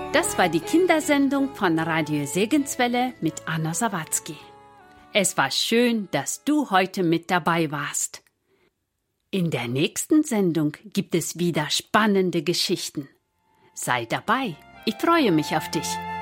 Das war die Kindersendung von Radio Segenswelle mit Anna Sawatzki. Es war schön, dass du heute mit dabei warst. In der nächsten Sendung gibt es wieder spannende Geschichten. Sei dabei, ich freue mich auf dich.